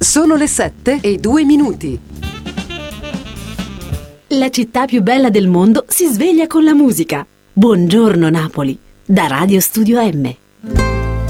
Sono le 7:02. La città più bella del mondo si sveglia con la musica. Buongiorno Napoli, da Radio Studio M.